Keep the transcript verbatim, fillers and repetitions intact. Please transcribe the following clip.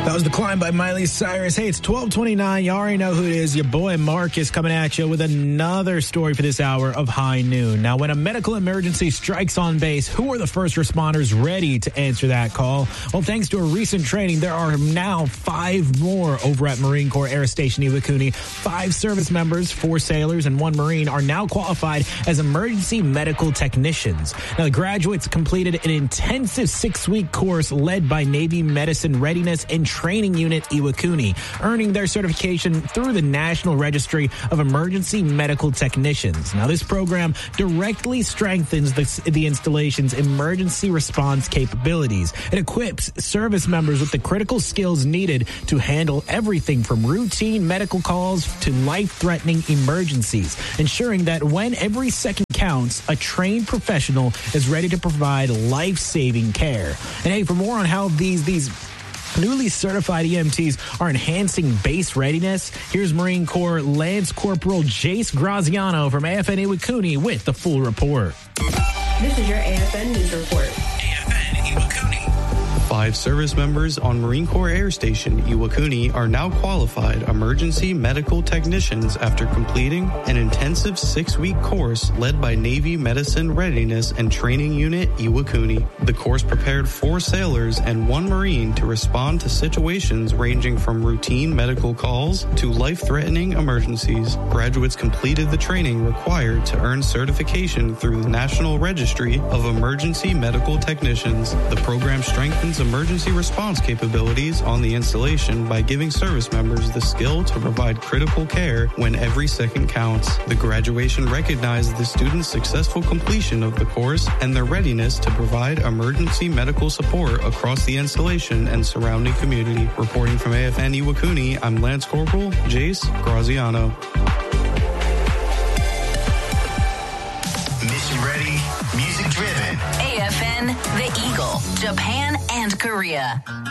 That was The Climb by Miley Cyrus. Hey, it's twelve twenty-nine. You already know who it is. Your boy Mark is coming at you with another story for this hour of High Noon. Now, when a medical emergency strikes on base, who are the first responders ready to answer that call? Well, thanks to a recent training, there are now five more over at Marine Corps Air Station Iwakuni. Five service members, four sailors, and one Marine are now qualified as emergency medical technicians. Now, the graduates completed an intensive six-week course led by Navy Medicine Readiness and Training Unit Iwakuni, earning their certification through the National Registry of Emergency Medical Technicians. Now, this program directly strengthens the, the installation's emergency response capabilities. It equips service members with the critical skills needed to handle everything from routine medical calls to life-threatening emergencies, ensuring that when every second counts, a trained professional is ready to provide life-saving care. And hey, for more on how these these newly certified E M Ts are enhancing base readiness, here's Marine Corps Lance Corporal Jace Graziano from A F N Iwakuni with the full report. This is your A F N News Report. A F N Iwakuni. Five service members on Marine Corps Air Station Iwakuni are now qualified emergency medical technicians after completing an intensive six-week course led by Navy Medicine Readiness and Training Unit Iwakuni. The course prepared four sailors and one Marine to respond to situations ranging from routine medical calls to life-threatening emergencies. Graduates completed the training required to earn certification through the National Registry of Emergency Medical Technicians. The program strengthens emergency response capabilities on the installation by giving service members the skill to provide critical care when every second counts. The graduation recognized the students' successful completion of the course and their readiness to provide emergency medical support across the installation and surrounding community. Reporting from A F N Iwakuni, I'm Lance Corporal Jace Graziano. Mission ready, music driven. A F N, The Eagle, Japan and Korea.